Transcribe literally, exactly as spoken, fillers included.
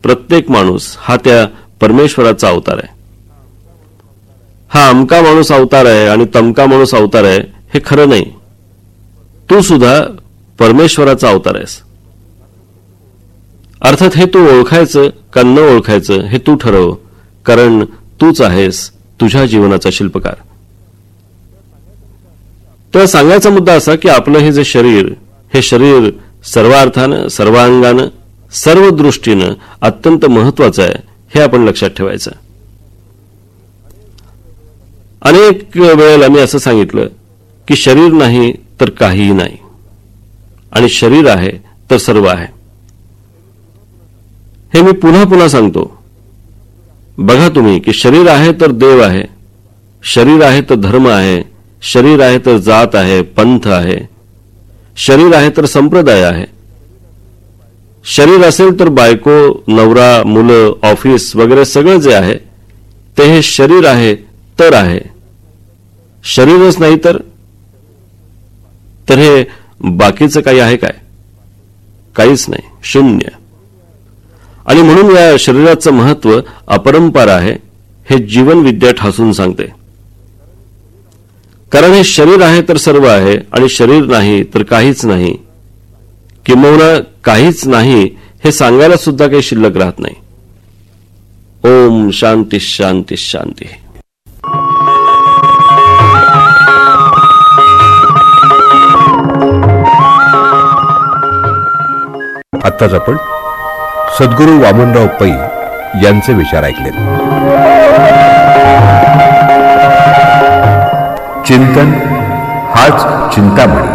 प्रत्येक माणूस हा त्या परमेश्वराचा अवतार आहे. हा अमका माणूस अवतार आहे आणि तमका माणूस अवतार आहे हे खरं नाही. तू सुद्धा परमेश्वराचा अवतार आहेस. अर्थात हे तू ओळखायचं का न ओळखायचं हे तू ठरव, कारण तूच आहेस तुझ्या जीवनाचा शिल्पकार. तर सांगायचा मुद्दा असा की आपलं हे जे शरीर, हे शरीर सर्वार्थानं, सर्वांगानं, सर्व दृष्टीनं अत्यंत महत्वाचं आहे हे आपण लक्षात ठेवायचं. अनेक वेळेला मी असं सांगितलं की शरीर नाही तर काहीही नाही आणि शरीर आहे तर सर्व आहे. हे मी पुन्हा पुन्हा सांगतो. बघा तुम्ही की शरीर आहे तर देव आहे, शरीर आहे तर धर्म आहे, शरीर आहे तर जात आहे, पंथ आहे, शरीर आहे तर संप्रदाय आहे. शरीर असेल तर बायको, नवरा, मुलं, ऑफिस वगैरे सगळं जे आहे ते हे शरीर आहे तर आहे. शरीरच नाही तर तर हे बाकीचं काही आहे काय? काहीच नाही, शून्य. आणि म्हणून या शरीराचं महत्व अपरंपार आहे हे जीवन विद्या ठासून सांगते. कारण हे शरीर आहे तर सर्व आहे आणि शरीर नाही तर काहीच नाही, किंबहुना काहीच नाही हे सांगायला सुद्धा काही शिल्लक राहत नाही. ओम शांती शांती शांती. आत्ताच आपण सद्गुरू वामनराव पै यांचे विचार ऐकले. चिंतन हाच चिंतामणी.